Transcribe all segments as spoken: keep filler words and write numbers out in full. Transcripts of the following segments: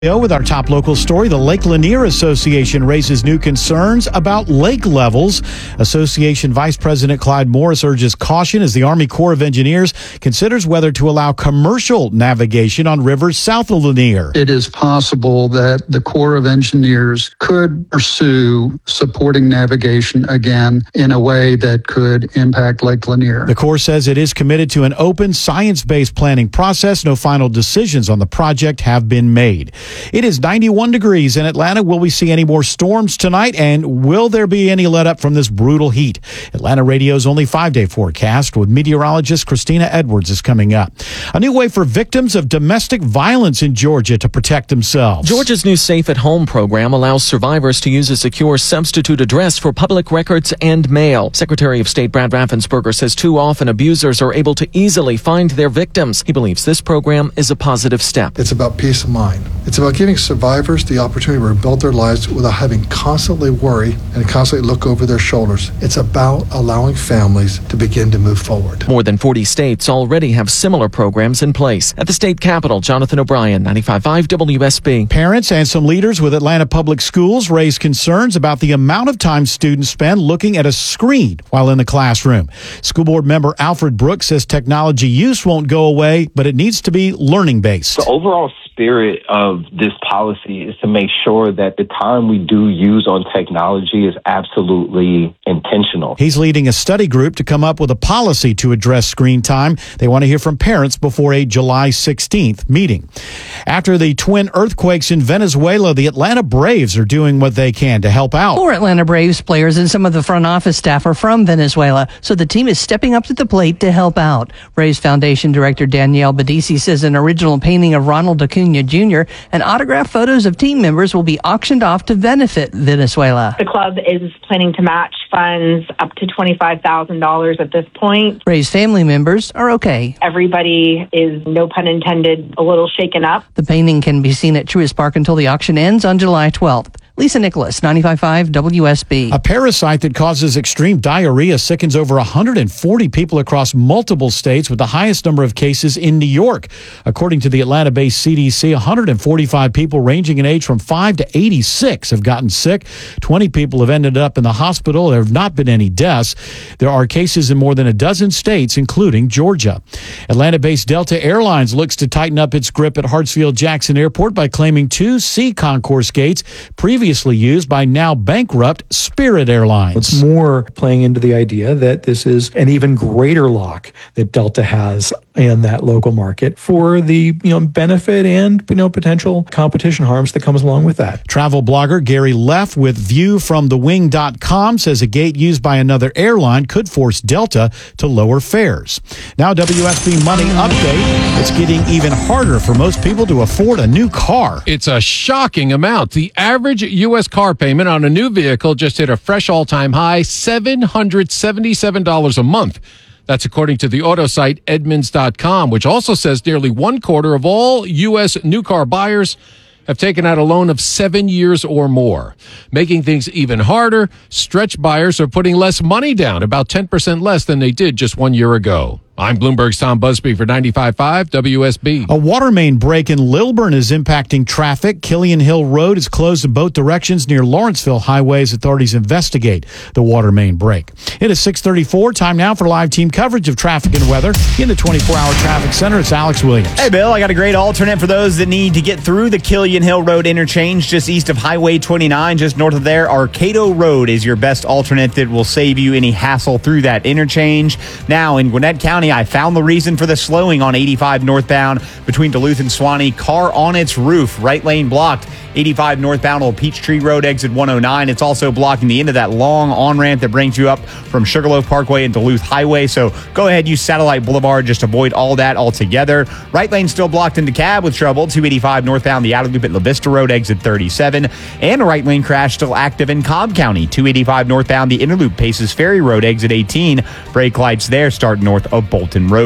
With our top local story, the Lake Lanier Association raises new concerns about lake levels. Association Vice President Clyde Morris urges caution as the Army Corps of Engineers considers whether to allow commercial navigation on rivers south of Lanier. It is possible that the Corps of Engineers could pursue supporting navigation again in a way that could impact Lake Lanier. The Corps says it is committed to an open, science-based planning process. No final decisions on the project have been made. It is ninety-one degrees in Atlanta. Will we see any more storms tonight? And will there be any let up from this brutal heat? Atlanta Radio's only five-day forecast with meteorologist Christina Edwards is coming up. A new way for victims of domestic violence in Georgia to protect themselves. Georgia's new Safe at Home program allows survivors to use a secure substitute address for public records and mail. Secretary of State Brad Raffensperger says too often abusers are able to easily find their victims. He believes this program is a positive step. It's about peace of mind. It's about giving survivors the opportunity to rebuild their lives without having constantly worry and constantly look over their shoulders. It's about allowing families to begin to move forward. More than forty states already have similar programs in place. At the state capitol, Jonathan O'Brien, ninety-five point five W S B. Parents and some leaders with Atlanta Public Schools raise concerns about the amount of time students spend looking at a screen while in the classroom. School board member Alfred Brooks says technology use won't go away, but it needs to be learning-based. The overall spirit of this policy is to make sure that the time we do use on technology is absolutely intentional. He's leading a study group to come up with a policy to address screen time. They want to hear from parents before a July sixteenth meeting. After the twin earthquakes in Venezuela, the Atlanta Braves are doing what they can to help out. Four Atlanta Braves players and some of the front office staff are from Venezuela, so the team is stepping up to the plate to help out. Braves Foundation Director Danielle Badisi says an original painting of Ronald Acuna Junior and autographed photos of team members will be auctioned off to benefit Venezuela. The club is planning to match funds up to twenty-five thousand dollars at this point. Braves family members are okay. Everybody is, no pun intended, a little shaken up. The painting can be seen at Truist Park until the auction ends on July twelfth. Lisa Nicholas, ninety-five point five W S B. A parasite that causes extreme diarrhea sickens over one hundred forty people across multiple states, with the highest number of cases in New York. According to the Atlanta-based C D C, one hundred forty-five people ranging in age from five to eighty-six have gotten sick. twenty people have ended up in the hospital. There have not been any deaths. There are cases in more than a dozen states, including Georgia. Atlanta-based Delta Airlines looks to tighten up its grip at Hartsfield-Jackson Airport by claiming two C concourse gates previously used by now bankrupt Spirit Airlines. It's more playing into the idea that this is an even greater lock that Delta has in that local market for the you know benefit and you know potential competition harms that comes along with that. Travel blogger Gary Leff with view from the wing dot com says a gate used by another airline could force Delta to lower fares. Now W S B Money Update. It's getting even harder for most people to afford a new car. It's a shocking amount. The average U S car payment on a new vehicle just hit a fresh all-time high, seven hundred seventy-seven dollars a month. That's according to the auto site Edmunds dot com, which also says nearly one quarter of all U S new car buyers have taken out a loan of seven years or more. Making things even harder, stretch buyers are putting less money down, about ten percent less than they did just one year ago. I'm Bloomberg's Tom Busby for ninety-five point five W S B. A water main break in Lilburn is impacting traffic. Killian Hill Road is closed in both directions near Lawrenceville Highway as authorities investigate the water main break. It is six thirty-four. Time now for live team coverage of traffic and weather. In the twenty-four hour traffic center, it's Alex Williams. Hey, Bill, I got a great alternate for those that need to get through the Killian Hill Road interchange just east of Highway twenty-nine. Just north of there, Arcado Road is your best alternate that will save you any hassle through that interchange. Now, in Gwinnett County, I found the reason for the slowing on eighty-five northbound between Duluth and Swanee. Car on its roof, right lane blocked. eighty-five northbound on Peachtree Road, exit one oh nine. It's also blocking the end of that long on-ramp that brings you up from Sugarloaf Parkway and Duluth Highway. So go ahead, use Satellite Boulevard. Just avoid all that altogether. Right lane still blocked into cab with trouble. two eighty-five northbound, the outer loop at La Vista Road, exit thirty-seven. And a right lane crash still active in Cobb County. two eighty-five northbound, the inner loop, Paces Ferry Road, exit eighteen. Brake lights there start north of Bolton Road.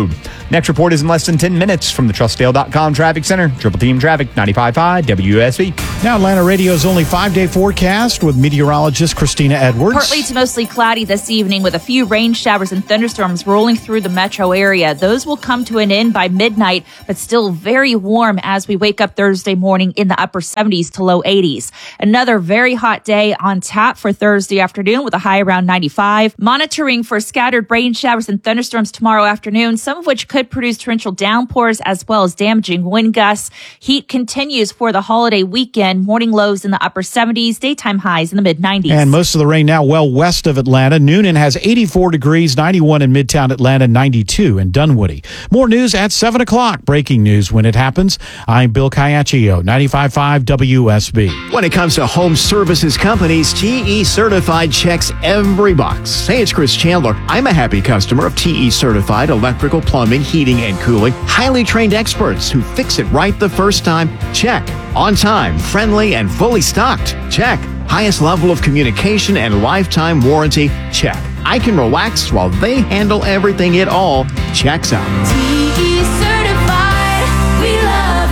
Next report is in less than ten minutes from the Trustdale dot com Traffic Center. Triple Team Traffic, ninety-five point five W S B. Now Atlanta Radio's only five-day forecast with meteorologist Christina Edwards. Partly to mostly cloudy this evening with a few rain showers and thunderstorms rolling through the metro area. Those will come to an end by midnight, but still very warm as we wake up Thursday morning in the upper seventies to low eighties. Another very hot day on tap for Thursday afternoon with a high around ninety-five. Monitoring for scattered rain showers and thunderstorms tomorrow afternoon, some of which could produce torrential downpours as well as damaging wind gusts. Heat continues for the holiday weekend. Morning lows in the upper seventies, daytime highs in the mid nineties. And most of the rain now well west of Atlanta. Noonan has eighty-four degrees, ninety-one in Midtown Atlanta, ninety-two in Dunwoody. More news at seven o'clock. Breaking news when it happens. I'm Bill Caiaccio, ninety-five point five W S B. When it comes to home services companies, T E Certified checks every box. Hey, it's Chris Chandler. I'm a happy customer of T E Certified electrical, plumbing, heating, and cooling. Highly trained experts who fix it right the first time. Check. On time, friendly, and fully stocked. Check. Highest level of communication and lifetime warranty. Check. I can relax while they handle everything. It all checks out. T E Certified. We love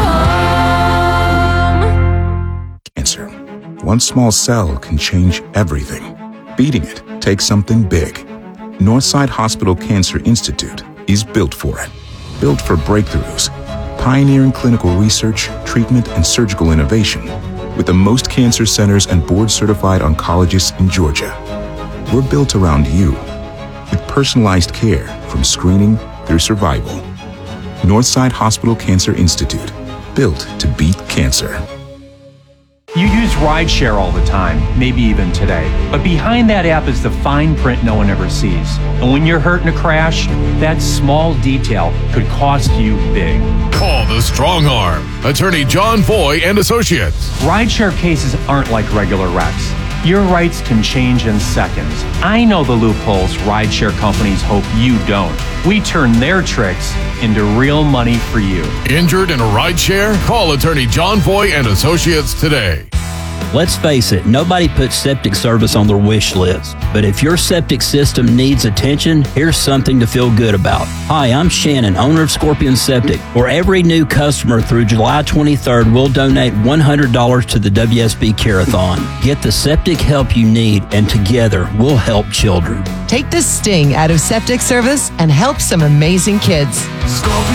your home. Cancer. One small cell can change everything. Beating it takes something big. Northside Hospital Cancer Institute is built for it. Built for breakthroughs. Pioneering clinical research, treatment, and surgical innovation. With the most cancer centers and board-certified oncologists in Georgia. We're built around you. With personalized care from screening through survival. Northside Hospital Cancer Institute. Built to beat cancer. You use rideshare all the time, maybe even today. But behind that app is the fine print no one ever sees. And when you're hurt in a crash, that small detail could cost you big. Call the Strong Arm. Attorney John Foy and Associates. Rideshare cases aren't like regular wrecks. Your rights can change in seconds. I know the loopholes rideshare companies hope you don't. We turn their tricks into real money for you. Injured in a rideshare? Call attorney John Foy and Associates today. Let's face it, nobody puts septic service on their wish list. But if your septic system needs attention, here's something to feel good about. Hi, I'm Shannon, owner of Scorpion Septic. For every new customer through July twenty-third, we'll donate one hundred dollars to the W S B Care-a-thon. Get the septic help you need, and together we'll help children. Take the sting out of septic service and help some amazing kids.